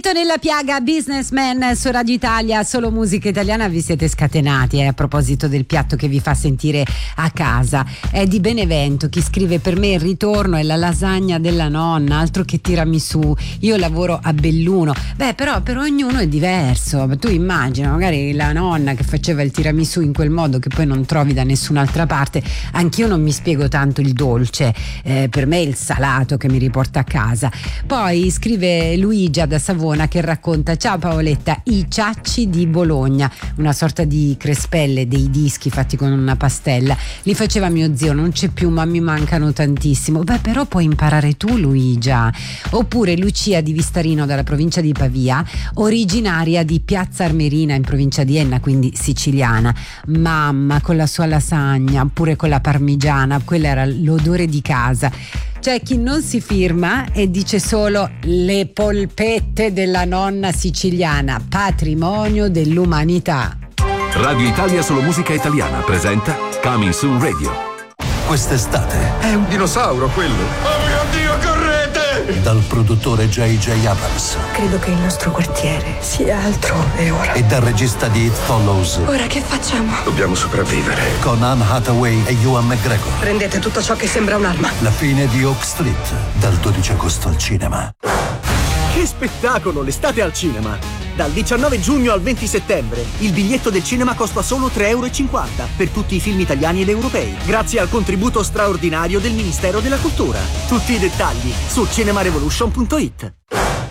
Dito nella piaga, Businessman su Radio Italia, solo musica italiana. Vi siete scatenati a proposito del piatto che vi fa sentire a casa. È di Benevento chi scrive: per me il ritorno è la lasagna della nonna, altro che tiramisù. Io lavoro a Belluno. Beh, però per ognuno è diverso. Tu immagina magari la nonna che faceva il tiramisù in quel modo che poi non trovi da nessun'altra parte. Anch'io non mi spiego tanto il dolce, per me è il salato che mi riporta a casa. Poi scrive Luigia da Savona che racconta: ciao Paoletta, i ciacci di Bologna, una sorta di crespelle, dei dischi fatti con una pastella, li faceva mio zio, non c'è più ma mi mancano tantissimo. Beh, però puoi imparare tu, Luigia. Oppure Lucia di Vistarino dalla provincia di Pavia, originaria di Piazza Armerina in provincia di Enna, quindi siciliana. Mamma con la sua lasagna oppure con la parmigiana, quella era l'odore di casa. C'è chi non si firma e dice solo: le polpette della nonna siciliana, patrimonio dell'umanità. Radio Italia Solo Musica Italiana presenta Coming Soon Radio. Quest'estate è un dinosauro quello. Oh mio Dio, correte! Dal produttore J.J. Abrams. Credo che il nostro quartiere sia altrove ora. E dal regista di It Follows. Ora che facciamo? Dobbiamo sopravvivere. Con Anne Hathaway e Ewan McGregor. Prendete tutto ciò che sembra un'arma. La fine di Oak Street, dal 12 agosto al cinema. Che spettacolo, l'estate al cinema! Dal 19 giugno al 20 settembre il biglietto del cinema costa solo €3,50 per tutti i film italiani ed europei, grazie al contributo straordinario del Ministero della Cultura. Tutti i dettagli su cinemarevolution.it.